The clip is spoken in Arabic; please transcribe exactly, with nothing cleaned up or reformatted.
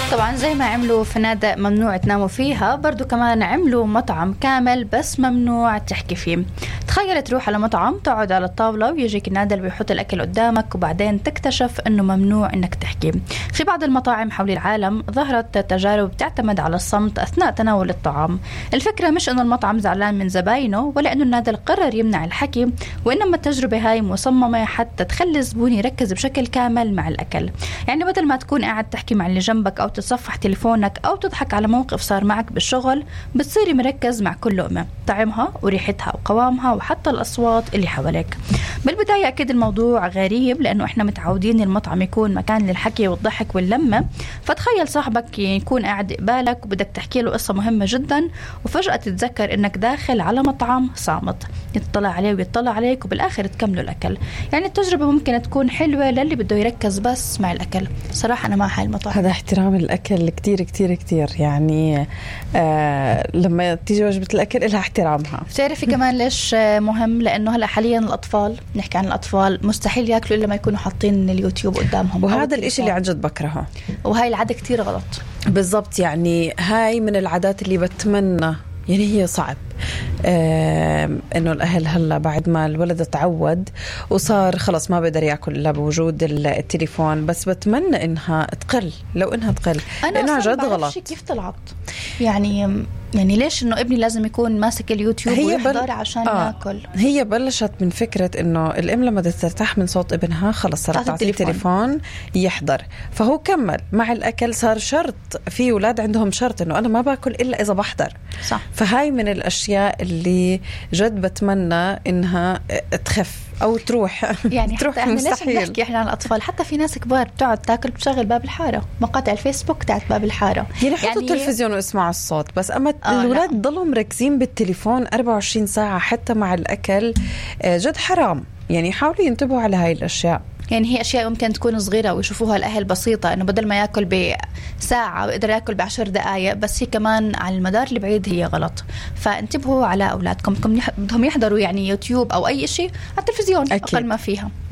طبعا زي ما عملوا فنادق ممنوع تناموا فيها، برضو كمان عملوا مطعم كامل بس ممنوع تحكي فيه. تخيل تروح على مطعم، تقعد على الطاولة ويجيك النادل ويحط الأكل قدامك، وبعدين تكتشف أنه ممنوع أنك تحكي. في بعض المطاعم حول العالم ظهرت تجارب تعتمد على الصمت أثناء تناول الطعام. الفكرة مش أنه المطعم زعلان من زباينه ولا أنه النادل قرر يمنع الحكي، وإنما التجربة هاي مصممة حتى تخلي الزبون يركز بشكل كامل مع الأكل. يعني بدل ما تكون قاعد تحكي مع اللي جنبك أو تتصفح تليفونك أو تضحك على موقف صار معك بالشغل، بتصيري مركز مع كل لقمة، طعمها وريحتها وقوامها وحتى الأصوات اللي حواليك. بالبداية أكيد الموضوع غريب لأنه إحنا متعودين المطعم يكون مكان للحكي والضحك واللمة، فتخيل صاحبك يكون قاعد قبالك وبدك تحكي له قصة مهمة جدا، وفجأة تتذكر إنك داخل على مطعم صامت، يتطلع عليه ويتطلع عليك وبالآخر تكملوا الأكل. يعني التجربة ممكن تكون حلوة للي بده يركز بس مع الأكل. صراحة أنا مع هاي المطاعم. هذا احترام الأكل كتير كتير كتير، يعني آه لما تيجي وجبة الأكل لها احترامها. بتعرفي كمان ليش مهم؟ لأنه هلأ حاليا الأطفال، نحكي عن الأطفال، مستحيل يأكلوا إلا ما يكونوا حاطين اليوتيوب قدامهم، وهذا الإشي اللي عن جد بكرهه، وهاي العادة كتير غلط. بالضبط، يعني هاي من العادات اللي بتمنى، يعني هي صعب آه إنه الأهل هلا بعد ما الولد تعود وصار خلص ما بقدر يأكل إلا بوجود التليفون، بس بتمنى إنها تقل، لو إنها تقل، لأنها جد غلط. كيف طلعت يعني يعني ليش إنه ابني لازم يكون ماسك اليوتيوب ويحضر بل... عشان آه. يأكل؟ هي بلشت من فكرة إنه الأم لما ترتاح من صوت ابنها خلص صارت تعطيه التليفون يحضر، فهو كمل مع الأكل. صار شرط، في أولاد عندهم شرط إنه أنا ما باكل إلا إذا بحضر. صح. فهاي من الأشياء اللي جد بتمنى إنها تخف أو تروح. يعني تروح احنا مستحيل. ليش بنحكي احنا عن الأطفال؟ حتى في ناس كبار بتقعد تاكل بتشغل باب الحارة، مقاطع الفيسبوك تاعت باب الحارة، يعني حطوا التلفزيون واسمعوا الصوت بس. أما آه الولاد ضلوا مركزين بالتليفون أربعة وعشرين ساعة حتى مع الأكل، جد حرام. يعني حاولوا ينتبهوا على هاي الأشياء. يعني هي أشياء ممكن تكون صغيرة ويشوفوها الأهل بسيطة، إنه بدل ما يأكل بساعة ويقدر يأكل بعشر دقايق، بس هي كمان على المدار البعيد هي غلط. فانتبهوا على أولادكم، بدهم يحضروا يعني يوتيوب أو أي شيء على التلفزيون. أكيد. أقل ما فيها.